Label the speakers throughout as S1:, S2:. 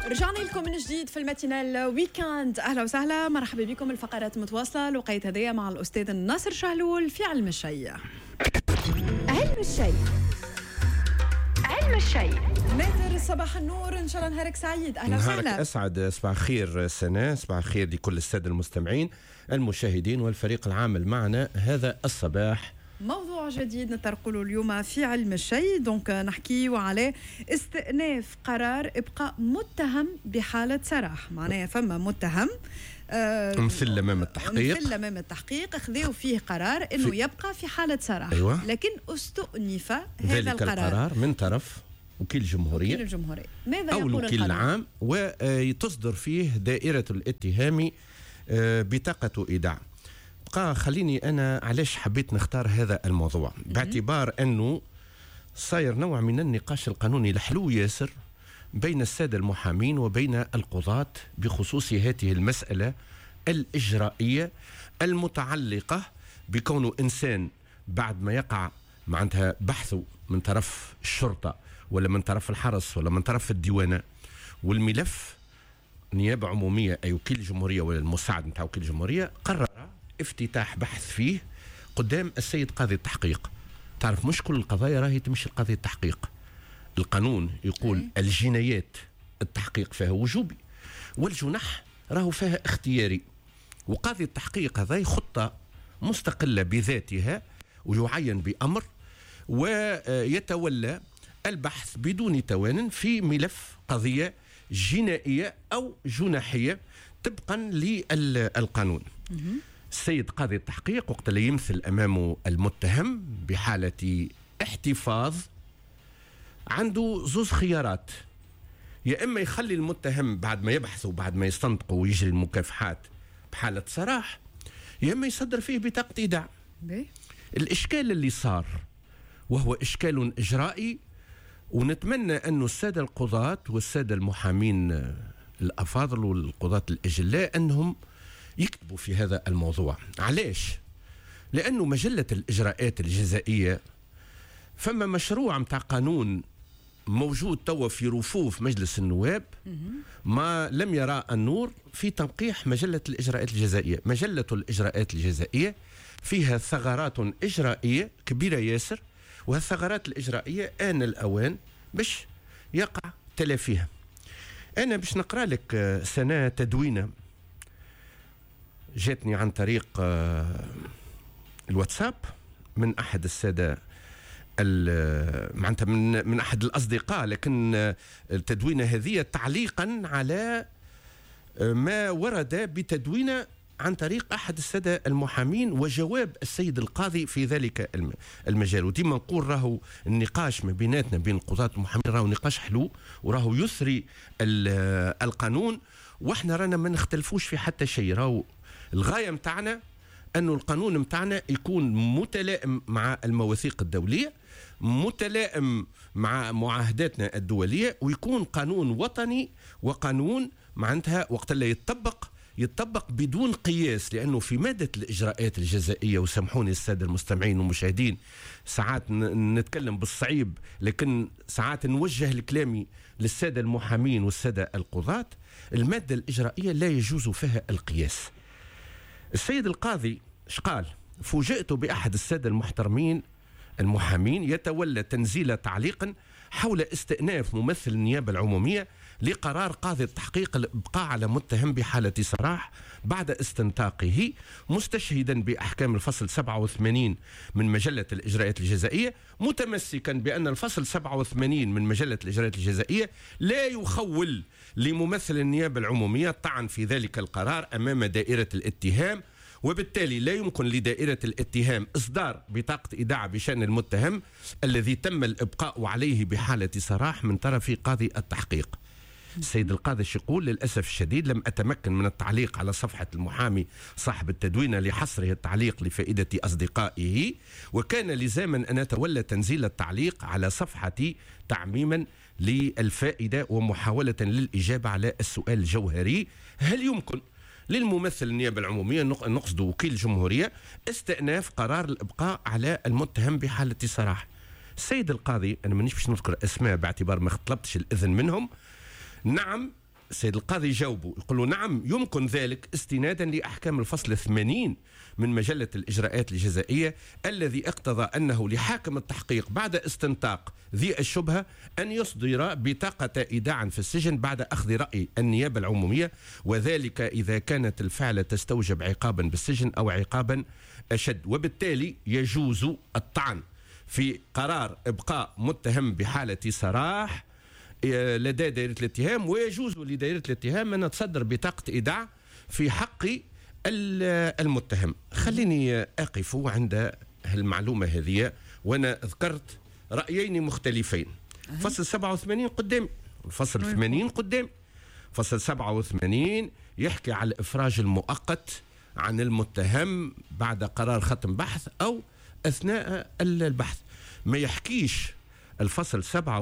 S1: رجعنا لكم من جديد في الماتينال ويكاند. اهلا وسهلا، مرحبا بكم. الفقرات متواصله. الوقيت هديه مع الاستاذ ناصر شهلول في علم الشيء.
S2: علم الشيء. علم الشيء.
S1: ماهر، صباح النور، ان شاء الله نهارك سعيد. اهلا وسهلا.
S3: نهارك اسعد، صباح خير سناء، صباح خير لكل الساده المستمعين المشاهدين والفريق العامل معنا هذا الصباح.
S1: موضوع جديد نطرقوا له اليوم في علم الشيء. دونك نحكيو على استئناف قرار ابقاء متهم بحاله سراح. معناها فما متهم
S3: مثل امام التحقيق
S1: اخذوا فيه قرار انه يبقى في حاله سراح.
S3: أيوة.
S1: لكن استؤنف
S3: ذلك القرار من طرف وكيل الجمهوريه
S1: ماذا
S3: او
S1: يقول
S3: الوكيل
S1: القانون؟
S3: العام، وتصدر فيه دائره الاتهام بطاقه ايداع. بقى خليني أنا علاش حبيت نختار هذا الموضوع، باعتبار أنه صاير نوع من النقاش القانوني الحلو ياسر بين السادة المحامين وبين القضاة بخصوص هذه المسألة الإجرائية المتعلقة بكونه إنسان بعد ما يقع معناتها بحثه من طرف الشرطة ولا من طرف الحرس ولا من طرف الديوانة، والملف نيابة عمومية أي وكيل الجمهورية ولا المساعد نتاع وكيل الجمهورية قرر افتتاح بحث فيه قدام السيد قاضي التحقيق. تعرف مش كل القضايا راهي تمشي لقاضي التحقيق. القانون يقول الجنايات التحقيق فيها وجوبي والجنح راهو فيها اختياري، وقاضي التحقيق هذا خطة مستقلة بذاتها ويعين بأمر ويتولى البحث بدون توان في ملف قضية جنائية أو جناحية طبقا للقانون. السيد قاضي التحقيق وقت اللي يمثل أمامه المتهم بحالة احتفاظ عنده زوز خيارات، يا إما يخلي المتهم بعد ما يبحثوا بعد ما يستنطقوا ويجري المكافحات بحالة سراح، يا إما يصدر فيه بطاقة إيداع. الإشكال اللي صار وهو إشكال إجرائي، ونتمنى أنه السادة القضاة والسادة المحامين الأفاضل والقضاة الأجلاء أنهم يكتبوا في هذا الموضوع. علاش؟ لأنه مجلة الإجراءات الجزائية فما مشروع متاع قانون موجود توا في رفوف مجلس النواب ما لم يرى النور في تنقيح مجلة الإجراءات الجزائية. مجلة الإجراءات الجزائية فيها ثغرات إجرائية كبيرة ياسر، والثغرات الإجرائية آن الأوان باش يقع تلافيها. أنا باش نقرأ لك سنة تدوينة جاتني عن طريق الواتساب من أحد السادة معناتها من أحد الأصدقاء، لكن التدوينة هذه تعليقا على ما ورد بتدوينة عن طريق أحد السادة المحامين وجواب السيد القاضي في ذلك المجال. وديما نقول راهو النقاش ما بيناتنا بين القضاة والمحامين راهو نقاش حلو وراهو يثري القانون، واحنا رانا ما نختلفوش في حتى شيء. راهو الغاية متاعنا أنه القانون متاعنا يكون متلائم مع المواثيق الدولية، متلائم مع معاهداتنا الدولية، ويكون قانون وطني وقانون معناتها وقت اللي يتطبق بدون قياس. لأنه في مادة الإجراءات الجزائية، وسامحوني السادة المستمعين والمشاهدين ساعات نتكلم بالصعيب لكن ساعات نوجه الكلامي للسادة المحامين والسادة القضاة، المادة الإجرائية لا يجوز فيها القياس. السيد القاضي قال؟ فوجئت بأحد السادة المحترمين المحامين يتولى تنزيل تعليق حول استئناف ممثل النيابة العمومية لقرار قاضي التحقيق الإبقاء على متهم بحالة سراح بعد استنطاقه، مستشهدا بأحكام الفصل 87 من مجلة الإجراءات الجزائية، متمسكا بأن الفصل 87 من مجلة الإجراءات الجزائية لا يخول لممثل النيابة العمومية الطعن في ذلك القرار أمام دائرة الاتهام، وبالتالي لا يمكن لدائرة الاتهام إصدار بطاقة إيداع بشأن المتهم الذي تم الإبقاء عليه بحالة سراح من طرف قاضي التحقيق. السيد القاضي يقول للأسف الشديد لم أتمكن من التعليق على صفحة المحامي صاحب التدوينة لحصره التعليق لفائدة أصدقائه، وكان لزاما أن أتولى تنزيل التعليق على صفحتي تعميما للفائدة ومحاولة للإجابة على السؤال الجوهري: هل يمكن للممثل النيابة العمومية نقصد وكيل الجمهورية استئناف قرار الإبقاء على المتهم بحالة سراح؟ السيد القاضي، أنا مانيش باش نذكر أسماء باعتبار ما طلبتش الإذن منهم، نعم السيد القاضي جاوبه يقول له نعم يمكن ذلك استنادا لأحكام الفصل 80 من مجلة الإجراءات الجزائية الذي اقتضى أنه لحاكم التحقيق بعد استنطاق ذي الشبهة أن يصدر بطاقة إيداع في السجن بعد أخذ رأي النيابة العمومية، وذلك إذا كانت الفعلة تستوجب عقابا بالسجن أو عقابا أشد، وبالتالي يجوز الطعن في قرار إبقاء متهم بحالة سراح لدى دائرة الاتهام، ويجوز لدائرة الاتهام أن تصدر بطاقة إيداع في حق المتهم. خليني أقف عند المعلومة هذه، وأنا ذكرت رأيين مختلفين. فصل 87 قدام، الفصل 80 قدام. فصل 87 يحكي على الإفراج المؤقت عن المتهم بعد قرار ختم بحث أو أثناء البحث. ما يحكيش الفصل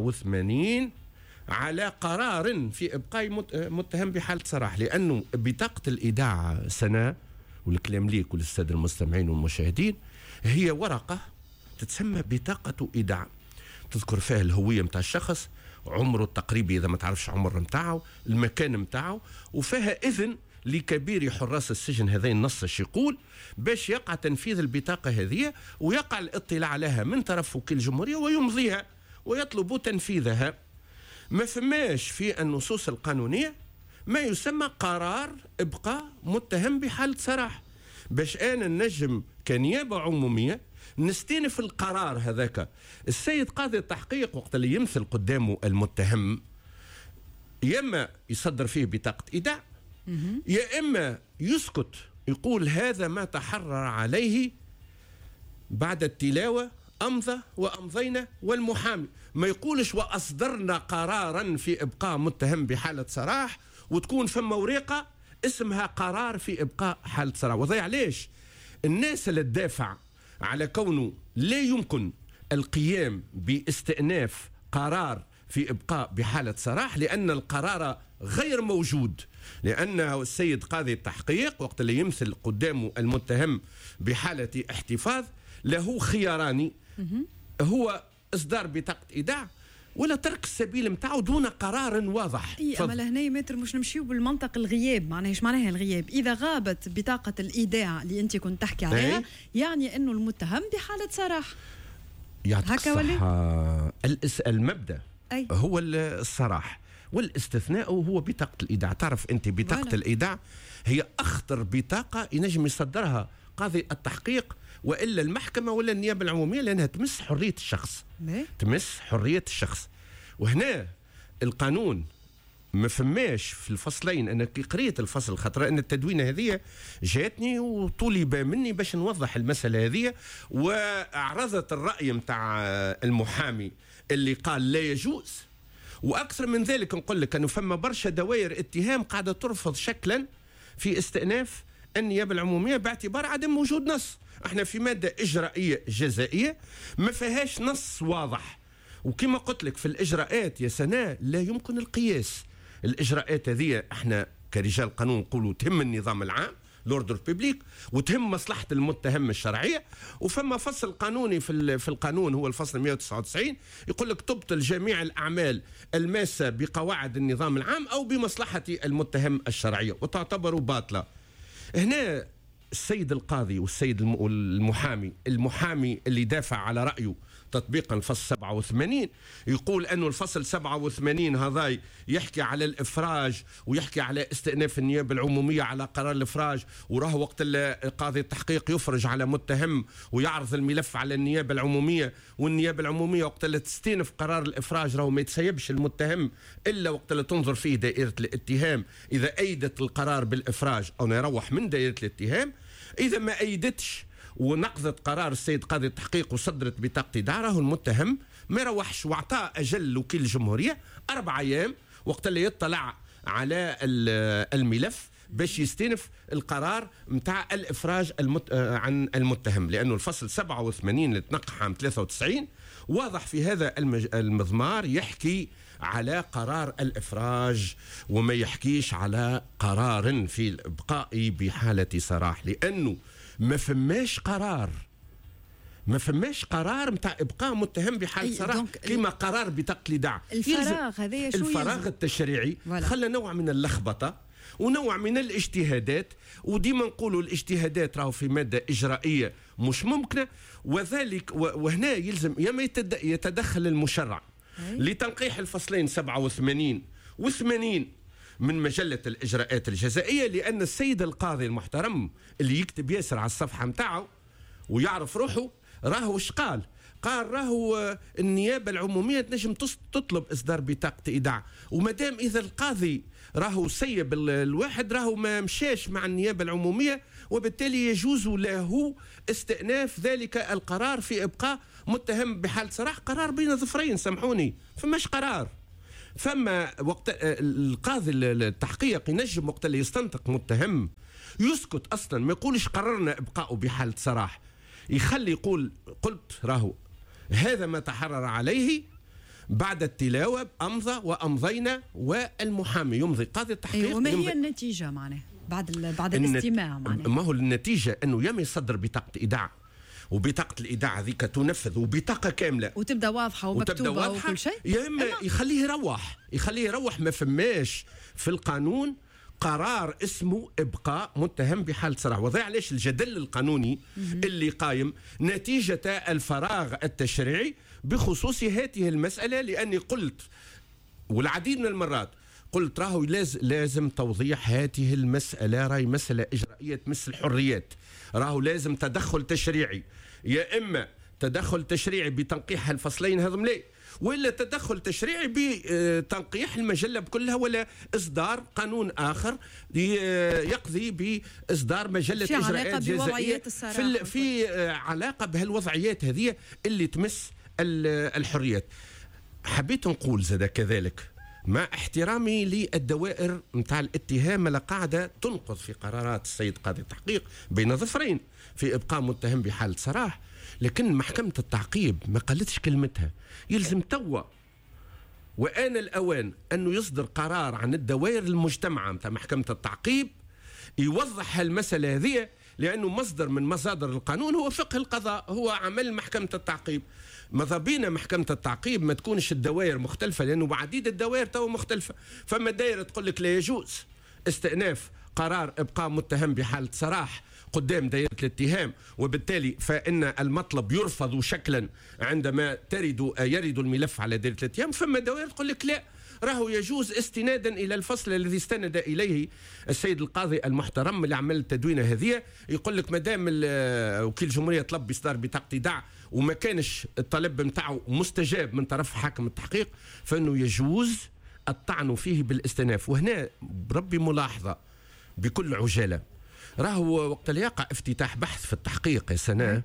S3: 87 على قرار في إبقاء متهم بحالة سراح، لأنه بطاقة الإيداع سنة، والكلام ليك وللسادة المستمعين والمشاهدين، هي ورقة تتسمى بطاقة إيداع، تذكر فيها الهوية متاع الشخص، عمره التقريبي إذا ما تعرفش عمر متاعه، المكان متاعه، وفيها إذن لكبير حراس السجن، هذا النص يقول، باش يقع تنفيذ البطاقة هذه ويقع الاطلاع عليها من طرف وكيل الجمهورية ويمضيها ويطلب تنفيذها. ما فماش في النصوص القانونية ما يسمى قرار إبقاء متهم بحالة سراح، باش أنا النجم كنيابة عمومية نستنف القرار هذاك. السيد قاضي التحقيق وقت اللي يمثل قدامه المتهم يا إما يصدر فيه بطاقة إيداع، يا إما يسكت يقول هذا ما تحرر عليه بعد التلاوة أمضى وأمضينا والمحامي، ما يقولش وأصدرنا قرارا في إبقاء متهم بحالة سراح وتكون فما ورقة اسمها قرار في إبقاء حالة سراح. وضيع ليش الناس اللي تدافع على كونه لا يمكن القيام باستئناف قرار في إبقاء بحالة سراح لأن القرار غير موجود، لأنه السيد قاضي التحقيق وقت اللي يمثل قدامه المتهم بحالة احتفاظ له خياران، هو إصدار بطاقة إيداع ولا ترك السبيل متاعه دون قرار واضح.
S1: اما لهنا متر مش نمشيو بالمنطق الغياب، معناها ايش معناها الغياب؟ اذا غابت بطاقه الايداع اللي انت كنت تحكي عليها يعني انه المتهم بحاله سراح.
S3: يعطيك الصحة. المبدا هو الصراح، والاستثناء هو بطاقه الايداع. تعرف انت بطاقه الايداع هي اخطر بطاقه ينجم يصدرها قاضي التحقيق والا المحكمه ولا النيابه العموميه، لانها تمس حريه الشخص. تمس حريه الشخص. وهنا القانون ما فماش في الفصلين. انا كي قريت الفصل خاطر ان التدوينه هذه جاتني وطلب مني باش نوضح المساله هذه، واعرضت الراي نتاع المحامي اللي قال لا يجوز. واكثر من ذلك نقول لك انه فما برشا دوائر اتهام قاعده ترفض شكلا في استئناف النيابه العموميه باعتبار عدم وجود نص. احنا في ماده اجرائيه جزائيه ما فيهاش نص واضح، وكما قلت لك في الاجراءات يا سناء لا يمكن القياس. الاجراءات هذه احنا كرجال قانون نقولوا تهم النظام العام لوردر بيبليك وتهم مصلحه المتهم الشرعيه. وفما فصل قانوني في القانون هو الفصل 199 يقول لك تبطل جميع الاعمال الماسه بقواعد النظام العام او بمصلحه المتهم الشرعيه وتعتبر باطله. هنا السيد القاضي والسيد المحامي اللي دافع على رأيه تطبيقا الفصل 87 يقول أنه الفصل 87 هذا يحكي على الإفراج ويحكي على استئناف النيابة العمومية على قرار الإفراج، وراه وقت قاضي التحقيق يفرج على متهم ويعرض الملف على النيابة العمومية، والنيابة العمومية وقت اللي تستئنف قرار الإفراج راه ما يتسيبش المتهم إلا وقت اللي تنظر فيه دائرة الاتهام إذا أيدت القرار بالإفراج أو يروح من دائرة الاتهام. إذا ما أيدتش ونقضت قرار السيد قاضي التحقيق وصدرت بطاقة إيداع راهو المتهم ما يروحش، واعطاه أجل وكيل الجمهورية 4 أيام وقت اللي يطلع على الملف باش يستنف القرار متاع الإفراج عن المتهم، لأنه الفصل 87 اللي تنقح عام 93 واضح في هذا المضمار يحكي على قرار الإفراج وما يحكيش على قرار في الإبقاء بحالة سراح، لأنه ما فماش قرار ما فماش قرار نتاع ابقاء متهم بحال سراح كما قرار بطاقه الايداع.
S1: الفراغ هذايا شو
S3: الفراغ التشريعي خلى نوع من اللخبطه ونوع من الاجتهادات، وديما نقولوا الاجتهادات راهو في ماده اجرائيه مش ممكنه، وذلك وهنا يلزم يا ما يتدخل المشرع لتنقيح الفصلين 87 و80 من مجله الاجراءات الجزائيه، لان السيد القاضي المحترم اللي يكتب ياسر على الصفحه نتاعو ويعرف روحه راهو وش قال راهو النيابه العموميه تنجم تطلب اصدار بطاقه ايداع، ومادام اذا القاضي راهو سيب الواحد راهو ما مشاش مع النيابه العموميه، وبالتالي يجوز له استئناف ذلك القرار في ابقاء متهم بحال سراح. قرار بين ظفرين، سامحوني، فماش قرار. فما وقت القاضي التحقيق ينجم وقت اللي يستنطق متهم يسكت اصلا، ما يقولش قررنا ابقاؤه بحاله سراح، يخلي يقول قلت راهو هذا ما تحرر عليه بعد التلاوه امضى وامضينا، والمحامي يمضي قاضي التحقيق.
S1: وما هي النتيجه معناه بعد الاستماع؟ معناه
S3: ما هو النتيجه انه يا يصدر بطاقه ايداع، وبطاقه الايداع هذيك تنفذ وبطاقه كامله
S1: وتبدا واضحه ومكتوبه وكل شيء،
S3: يا اما يخليه يروح. ما فماش في القانون قرار اسمه ابقاء متهم بحال سراح، وضع علاش الجدل القانوني اللي قايم نتيجه الفراغ التشريعي بخصوص هذه المساله. لاني قلت والعديد من المرات قلت راهو لازم توضيح هذه المساله، راهي مساله اجرائيه تمس الحريات، راهو لازم تدخل تشريعي، يا اما تدخل تشريعي بتنقيح الفصلين هذم ليه، ولا تدخل تشريعي بتنقيح المجله بكلها، ولا اصدار قانون اخر يقضي باصدار مجله اجراءات جزائيه في علاقه بهالوضعيات هذه اللي تمس الحريات. حبيت نقول زاد كذلك مع احترامي للدوائر نتاع الاتهام اللي قاعده تنقض في قرارات السيد قاضي التحقيق بين ظفرين في ابقاء متهم بحاله سراح، لكن محكمه التعقيب ما قالتش كلمتها. يلزم توا وآن الأوان أنه يصدر قرار عن الدوائر المجتمعة نتاع محكمة التعقيب يوضح المسألة هذه، لأنه مصدر من مصادر القانون هو فقه القضاء، هو عمل محكمة التعقيب. ماذا بينا محكمة التعقيب ما تكونش الدوائر مختلفة، لأنه بعديد الدوائر تو مختلفة. فما دائرة تقول لك لا يجوز استئناف قرار إبقاء متهم بحالة سراح قدام دائرة الاتهام، وبالتالي فإن المطلب يرفض شكلا عندما يرد الملف على دائرة الاتهام. فما دوائر تقول لك لا، راهو يجوز استنادا إلى الفصل الذي استند إليه السيد القاضي المحترم اللي عمل التدوينة هذه، يقول لك مادام وكيل الجمهورية طلب بإصدار بطاقة ايداع وما كانش الطلب نتاعو مستجاب من طرف حاكم التحقيق، فإنه يجوز الطعن فيه بالاستئناف. وهنا بربي ملاحظة بكل عجالة، راهو وقت اللي يقع افتتاح بحث في التحقيق يا سنة،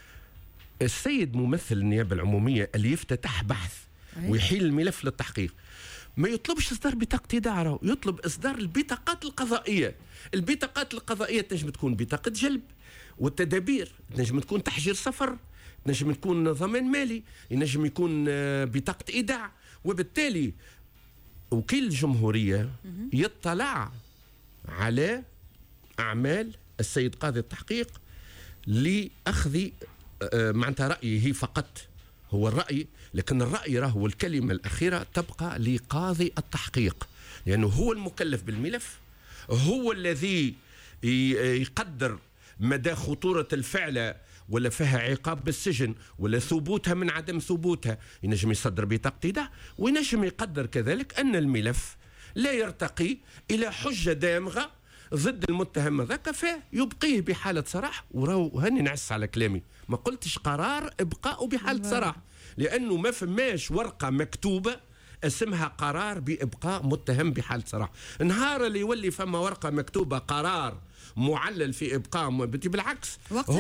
S3: السيد ممثل النيابة العمومية اللي يفتتح بحث ويحيل الملف للتحقيق ما يطلبش إصدار بطاقة ايداع، يطلب إصدار البطاقات القضائية. البطاقات القضائية تنجم تكون بطاقة جلب والتدابير، تنجم تكون تحجير سفر، تنجم تكون ضمان مالي، ينجم يكون بطاقة ايداع. وبالتالي وكيل الجمهورية يطلع على أعمال السيد قاضي التحقيق لأخذ معناتها رأيه فقط، هو الرأي، لكن الرأي راهو الكلمة الأخيرة تبقى لقاضي التحقيق، لأنه هو المكلف بالملف، هو الذي يقدر مدى خطورة الفعلة، ولا فيها عقاب بالسجن ولا ثبوتها من عدم ثبوتها. ينجم يصدر بطاقة ايداع، وينجم يقدر كذلك أن الملف لا يرتقي إلى حجة دامغة ضد المتهم ذاك، فيبقيه بحالة سراح. وراو هاني نعس على كلامي، ما قلتش قرار إبقاء بحالة سراح، لأنه ما فماش ورقة مكتوبة اسمها قرار بإبقاء متهم بحالة سراح. نهار اللي يولي فما ورقة مكتوبة قرار معلل في إبقاء، بالعكس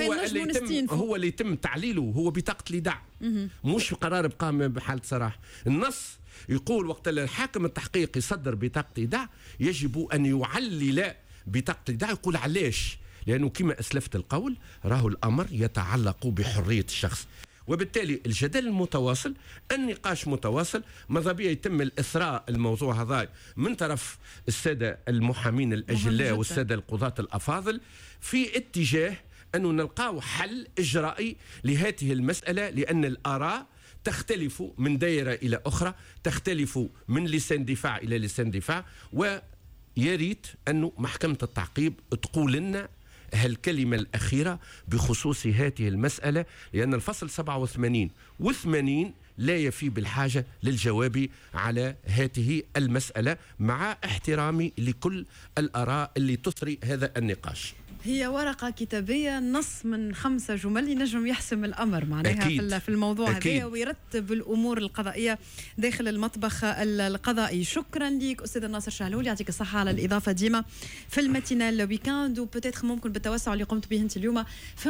S3: هو اللي يتم تعليله هو بطاقة الإيداع، مش قرار إبقاء بحالة سراح. النص يقول وقت الحاكم التحقيق يصدر بطاقة إيداع يجب أن يعلل بطاقة الإيداع. يقول علاش؟ لأنه كما أسلفت القول راهو الأمر يتعلق بحرية الشخص، وبالتالي الجدل المتواصل، النقاش متواصل. ماذا بيا يتم الإثراء الموضوع هذا من طرف السادة المحامين الأجلاء والسادة القضاة الأفاضل في اتجاه أن نلقاو حل إجرائي لهذه المسألة، لأن الآراء تختلف من دائرة إلى أخرى، تختلف من لسان دفاع إلى لسان دفاع. ويريد أن محكمة التعقيب تقول لنا هالكلمة الأخيرة بخصوص هذه المسألة، لأن الفصل 87 و80 لا يفي بالحاجة للجواب على هذه المسألة، مع احترامي لكل الآراء اللي تثري هذا النقاش.
S1: هي ورقة كتابية، نص من 5 جمل ينجم يحسم الأمر معناها في الموضوع هذا، ويرتب الأمور القضائية داخل المطبخ القضائي. شكرا لك أستاذ ناصر شهلول، يعطيك الصحة على الإضافة ديما في الماتينال ويكاند، وبتاتخ ممكن بالتوسع اللي قمت به أنت اليوم